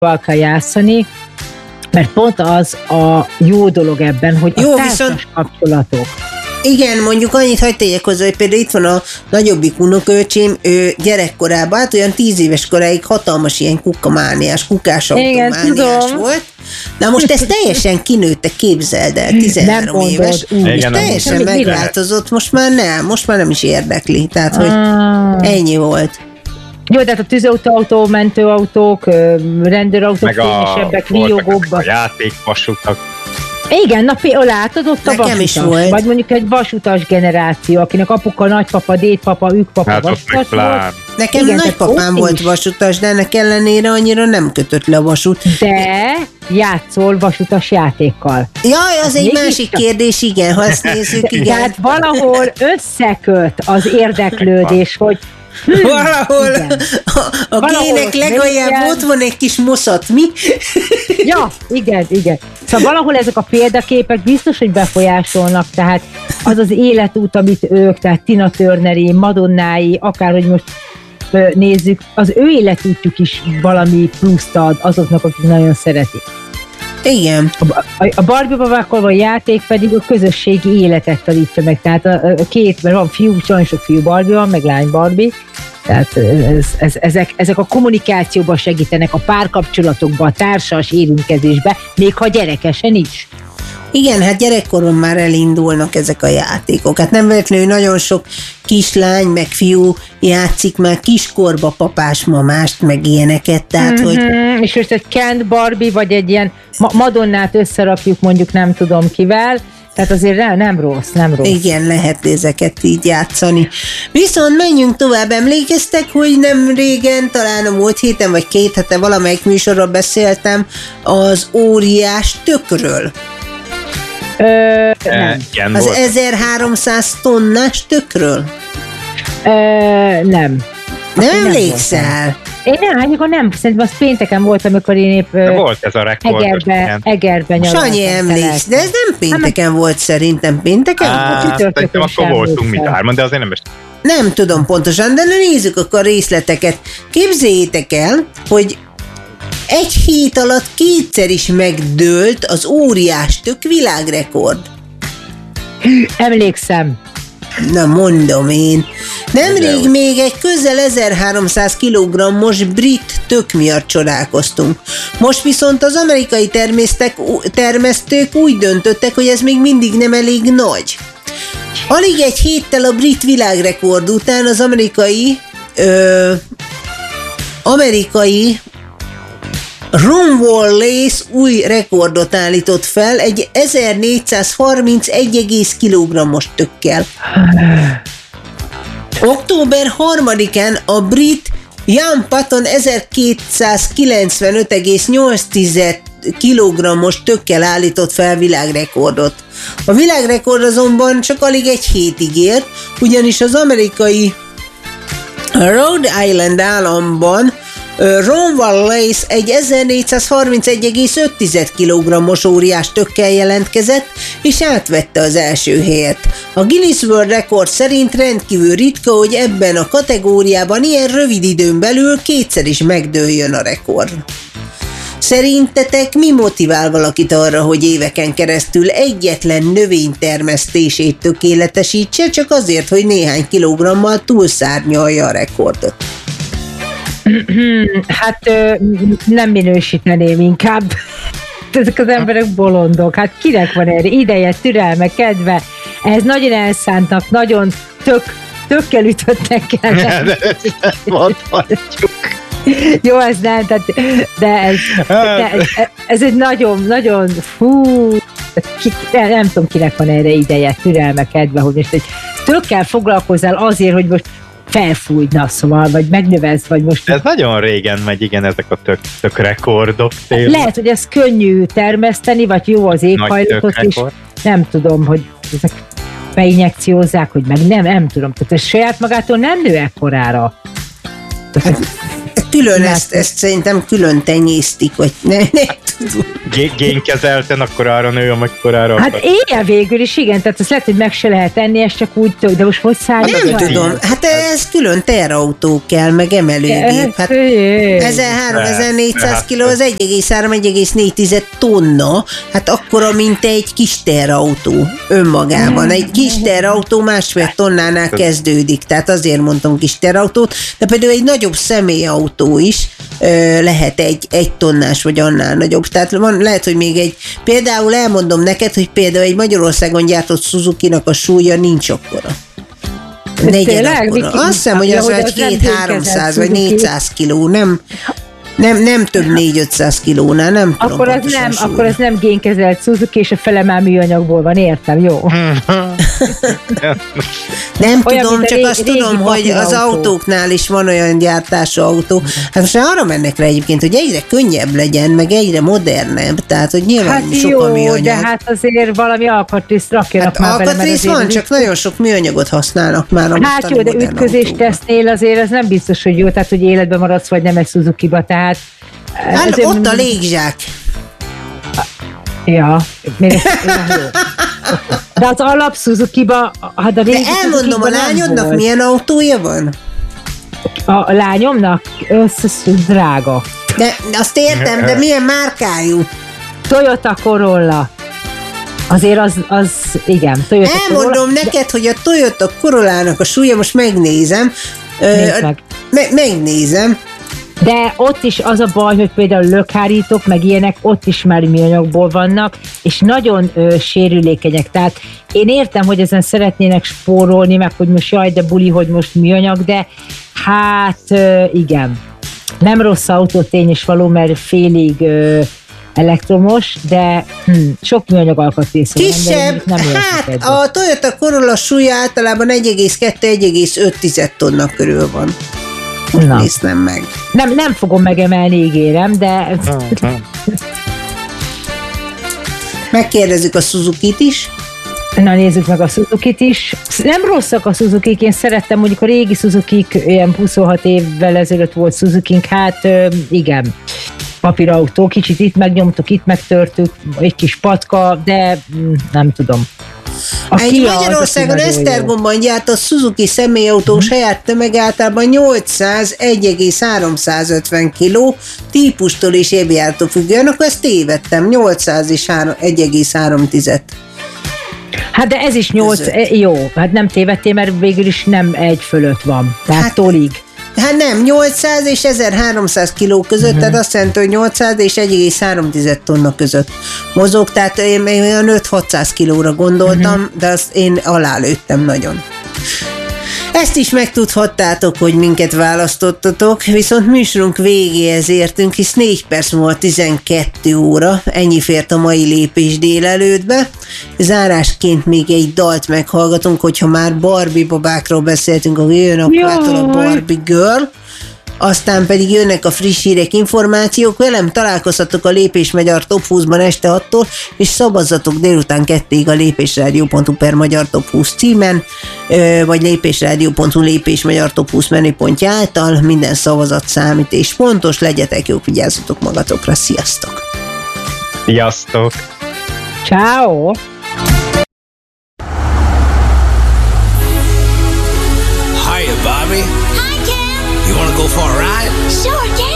kell játszani, mert pont az a jó dolog ebben, hogy a társas kapcsolatok. Igen, mondjuk annyit hadd tegyek hozzá, hogy például itt van a nagyobbik unokaöcsém, ő gyerekkorában, hát olyan 10 éves koráig hatalmas ilyen kukamániás, kukásautomániás volt. Na most ez teljesen kinőtte, képzeld el, 13 éves, és teljesen megváltozott, most már nem is érdekli, tehát hogy ennyi volt. Jó, tehát a tűzoltóautó, mentőautók, rendőrautók, fényesebbek, riogóbbak. A játékvasutak. Igen, látod ott a vasutas, vagy mondjuk egy vasutas generáció, akinek apuka, nagypapa, dédpapa, ükpapa vasutas volt. Nekem nagypapám volt vasutas, de ennek ellenére annyira nem kötött le a vasút. De játszol vasutas játékkal. Jaj, az egy másik kérdés, igen, ha ezt nézzük, igen. Tehát valahol összeköt az érdeklődés, hogy valahol a gének legalább ott van egy kis moszat, mi? Ja, igen. Szóval valahol ezek a példaképek biztos, hogy befolyásolnak, tehát az az életút, amit ők, tehát Tina Turneri, Madonnái, akárhogy most nézzük, az ő életútjuk is valami pluszt ad azoknak, akik nagyon szeretik. Igen. A Barbie babákkal a játék pedig a közösségi életet tanítja meg, tehát a két, mert van fiú, nagyon sok fiú Barbie van, meg lány Barbie, tehát ezek a kommunikációban segítenek, a párkapcsolatokban, a társas érintkezésben, még ha gyerekesen is. Igen, hát gyerekkorban már elindulnak ezek a játékok. Hát nem véletlenül nagyon sok kislány, meg fiú játszik már kiskorba papás-mamást, meg ilyeneket, tehát hogy... És most egy Ken Barbie, vagy egy ilyen Madonnát összerakjuk mondjuk nem tudom kivel, tehát azért nem rossz. Igen, lehet ezeket így játszani. Viszont menjünk tovább. Emlékeztek, hogy nem régen, talán a múlt héten vagy 2 hete valamelyik műsorról beszéltem az óriás tökről. Nem. Az 1300 tonnás tökről? Nem. Nem emlékszel? Én nem, szerintem az pénteken volt, amikor én épp volt ez a rekord. Egerben nyaraltam. Sanyi emléksz, de ez nem pénteken volt szerintem. Pénteken? Szerintem akkor voltunk mi hárman, de azért nem tudom pontosan, de nézzük akkor a részleteket. Képzeljétek el, hogy egy hét alatt 2-szer is megdőlt az óriás tök világrekord. Emlékszem. Na mondom én. Nemrég még egy közel 1300 kg-os brit tök miatt csodálkoztunk. Most viszont az amerikai termesztők úgy döntöttek, hogy ez még mindig nem elég nagy. Alig egy héttel a brit világrekord után az amerikai Ron Wallace új rekordot állított fel egy 1431 kg-os tökkel. Október 3-án a brit Ian Patton 1295,8 kg-os tökkel állított fel világrekordot. A világrekord azonban csak alig egy hétig ért, ugyanis az amerikai Rhode Island államban Ron Wallace egy 1431,5 kg-os óriás tökkel jelentkezett, és átvette az első helyet. A Guinness World Record szerint rendkívül ritka, hogy ebben a kategóriában ilyen rövid időn belül 2-szer is megdőljön a rekord. Szerintetek mi motivál valakit arra, hogy éveken keresztül egyetlen növény termesztését tökéletesítse, csak azért, hogy néhány kilogrammal túlszárnyalja a rekordot? Hát nem minősíteném inkább. Ezek az emberek bolondok. Hát kinek van erre ideje, türelme, kedve? Ez nagyon elszántak, nagyon tökkel ütöttek el. Jó, ez nem, de ez egy nagyon, nem tudom, kinek van erre ideje, türelme, kedve, hogy most egy tökkel foglalkozzál azért, hogy most felfújna, szóval, vagy megnövelsz, vagy most... Ez nagyon régen megy, igen, ezek a tök rekordok. Tényleg. Lehet, hogy ez könnyű termeszteni, vagy jó az éghajlatot is. Nem tudom, hogy ezek beinjekciózzák, hogy meg nem tudom. Tehát ez saját magától nem nő ekkorára. Külön ezt szerintem külön tenyésztik, vagy ne génkezelten, akkor arra nő, amikor arra Hát éjjel végül is, igen, tehát azt lehet, hogy meg se lehet enni, ez csak úgy, de most hogy szállít? Nem tudom, hát ez külön terautó kell, meg emelőgép. Hát 1300-1400 kiló, az 1,3-1,4 tonna, hát akkora, mint egy kis terautó önmagában. Egy kis terautó 1,5 tonnánál kezdődik, tehát azért mondtam kis terautót, de például egy nagyobb személyautó is lehet egy tonnás, vagy annál nagyobb. Tehát lehet, hogy még például elmondom neked, hogy például egy Magyarországon gyártott Suzuki-nak a súlya nincs akkora. Negyen akkora. Azt hiszem, hogy az vagy 200-300 vagy 400 kiló, nem több 400-500 kilónál, nem tudom. Akkor ez nem génkezelt Suzuki, és a fele már műanyagból van, értem, jó? Nem olyan, tudom, csak azt tudom, hogy az autóknál is van olyan gyártású autó. Hát most arra mennek rá egyébként, hogy egyre könnyebb legyen, meg egyre modernebb, tehát, hogy nyilván hát sok a műanyag. De hát azért valami alkatrészt rakjanak már bele. Alkatrész van, csak nagyon sok műanyagot használnak már a hát jó, de ütközés tesztnél azért ez nem biztos, hogy jó, tehát, hogy életben maradsz, vagy nem egy Suzuki-ba, tehát hát ott a légzsák. Ja, de az alap Suzuki-ba, hát a régi de elmondom, a lányodnak milyen autója van? A lányomnak? Drága. De azt értem, de milyen márkájú? Toyota Corolla. Azért az igen. Toyota elmondom Corolla, neked, hogy a Toyota Corollának a súlya, most megnézem. Megnézem. De ott is az a baj, hogy például lökhárítók, meg ilyenek, ott is már műanyagból vannak, és nagyon sérülékenyek. Tehát én értem, hogy ezen szeretnének spórolni, meg hogy most jaj, de buli, hogy most műanyag, de hát igen. Nem rossz autó, tény is való, mert félig elektromos, de sok műanyag alkatrész van. Kisebb, hát a Toyota Corolla súlya általában 1,2-1,5 tonna körül van. Néztem meg. Nem fogom megemelni, ígérem, de... Megkérdezzük a Suzukit is. Na, nézzük meg a Suzukit is. Nem rosszak a Suzukik, én szerettem, mondjuk a régi Suzukik, ilyen 26 évvel ezelőtt volt Suzukink, hát igen, papírautó, kicsit itt megnyomtuk, itt megtörtük, egy kis patka, de nem tudom. Egy Magyarországon Esztergomban gyártott Suzuki személyautó saját tömeg általában 800-1,350 kg, típustól és évjártól függően, akkor ezt tévedtem, 800 és 1,3. Hát de ez is 8, jó, hát nem tévedtél, mert végül is nem egy fölött van, tehát hát, tolig. Hát nem, 800 és 1300 kiló között, tehát azt jelenti, hogy 800 és 1,3 tonna között mozog, tehát én olyan 5-600 kilóra gondoltam, de azt én alálőttem nagyon. Ezt is megtudhattátok, hogy minket választottatok, viszont műsorunk végéhez értünk, hisz 4 perc múlva 12 óra, ennyi fért a mai lépés délelőttbe. Zárásként még egy dalt meghallgatunk, hogyha már Barbie babákról beszéltünk, akkor jön a Barbie Girl, aztán pedig jönnek a friss hírek, információk. Velem találkozhatok a Lépés Magyar Top 20-ban este 6-tól, és szavazzatok délután 2-ig a lépésradio.hu/magyar top 20 címen, vagy lépésradio.hu Lépés Magyar Top 20 menüpontja által. Minden szavazat számít, és fontos, legyetek jók, vigyázzatok magatokra. Sziasztok! Sziasztok! Ciao. Hiya, Bobby. Hi, Ken. You want to go for a ride? Sure, Ken.